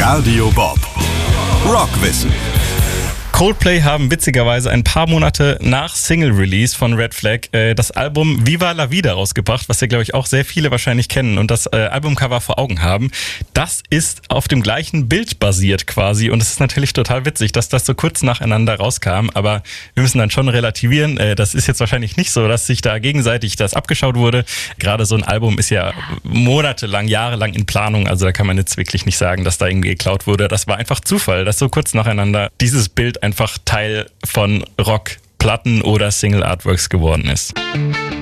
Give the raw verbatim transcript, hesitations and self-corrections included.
Radio Bob. Rockwissen. Coldplay haben witzigerweise ein paar Monate nach Single-Release von Red Flag äh, das Album Viva la Vida rausgebracht, was ja, glaube ich, auch sehr viele wahrscheinlich kennen und das äh, Albumcover vor Augen haben. Das ist auf dem gleichen Bild basiert quasi und es ist natürlich total witzig, dass das so kurz nacheinander rauskam, aber wir müssen dann schon relativieren. Äh, das ist jetzt wahrscheinlich nicht so, dass sich da gegenseitig das abgeschaut wurde. Gerade so ein Album ist ja monatelang, jahrelang in Planung, also da kann man jetzt wirklich nicht sagen, dass da irgendwie geklaut wurde. Das war einfach Zufall, dass so kurz nacheinander dieses Bild einfach Teil von Rockplatten oder Single-Artworks geworden ist.